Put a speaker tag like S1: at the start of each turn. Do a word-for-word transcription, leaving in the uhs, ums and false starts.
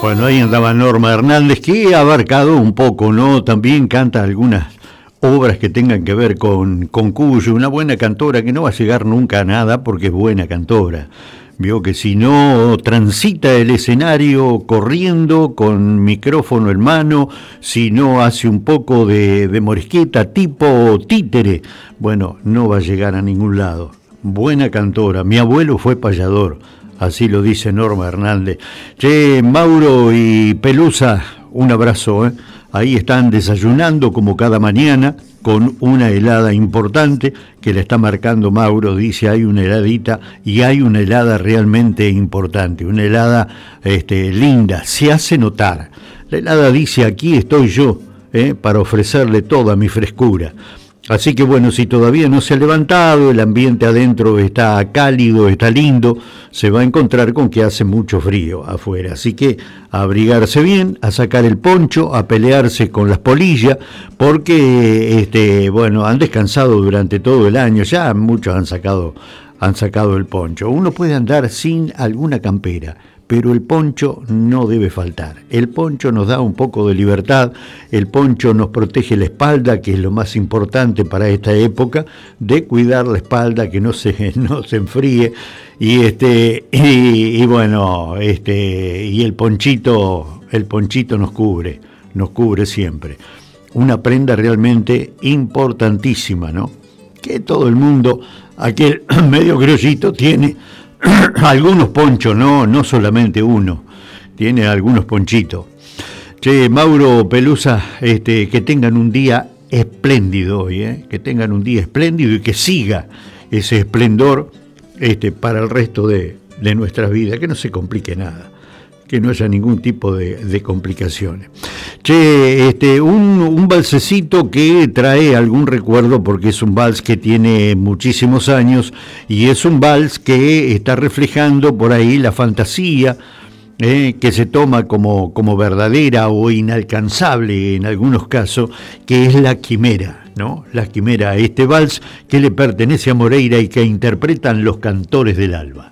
S1: Bueno, ahí andaba Norma Hernández, que ha abarcado un poco, ¿no? También canta algunas obras que tengan que ver con, con Cuyo, una buena cantora que no va a llegar nunca a nada porque es buena cantora. Vio que si no transita el escenario corriendo con micrófono en mano, si no hace un poco de, de morisqueta tipo títere, bueno, no va a llegar a ningún lado. Buena cantora, mi abuelo fue payador. Así lo dice Norma Hernández. Che, Mauro y Pelusa, un abrazo, ¿eh? Ahí están desayunando como cada mañana con una helada importante que le está marcando Mauro. Dice, hay una heladita y hay una helada realmente importante, una helada este, linda, se hace notar. La helada dice, aquí estoy yo, ¿eh? Para ofrecerle toda mi frescura. Así que bueno, si todavía no se ha levantado, el ambiente adentro está cálido, está lindo, se va a encontrar con que hace mucho frío afuera. Así que a abrigarse bien, a sacar el poncho, a pelearse con las polillas, porque este, bueno, han descansado durante todo el año, ya muchos han sacado, han sacado el poncho. Uno puede andar sin alguna campera, pero el poncho no debe faltar. El poncho nos da un poco de libertad, el poncho nos protege la espalda, que es lo más importante para esta época, de cuidar la espalda, que no se, no se enfríe, y este, y, y bueno, este, y el ponchito, el ponchito nos cubre, nos cubre siempre. Una prenda realmente importantísima, ¿no? Que todo el mundo, aquel medio criollito, tiene algunos ponchos, no, no solamente uno, tiene algunos ponchitos. Che, Mauro, Pelusa, este, que tengan un día espléndido hoy, ¿eh? Que tengan un día espléndido y que siga ese esplendor este, para el resto de, de nuestras vidas, que no se complique nada, que no haya ningún tipo de, de complicaciones. Che, este, un, un valsecito que trae algún recuerdo, porque es un vals que tiene muchísimos años y es un vals que está reflejando por ahí la fantasía eh, que se toma como, como verdadera o inalcanzable en algunos casos, que es la quimera, ¿no? La quimera, este vals que le pertenece a Moreira y que interpretan los Cantores del Alba.